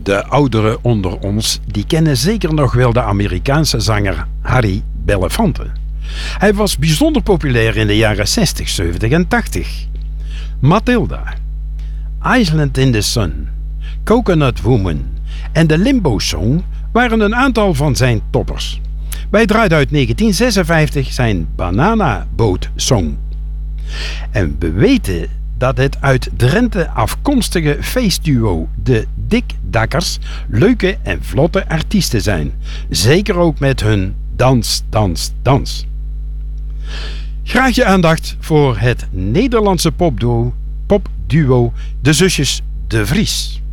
De ouderen onder ons die kennen zeker nog wel de Amerikaanse zanger Harry Belafonte. Hij was bijzonder populair in de jaren 60, 70 en 80. Matilda, Island in the Sun, Coconut Woman en de Limbo Song waren een aantal van zijn toppers. Wij draaiden uit 1956 zijn Banana Boat Song. En we weten dat het uit Drenthe afkomstige feestduo de Dikdakkers leuke en vlotte artiesten zijn. Zeker ook met hun dans, dans, dans. Graag je aandacht voor het Nederlandse popduo de zusjes De Vries.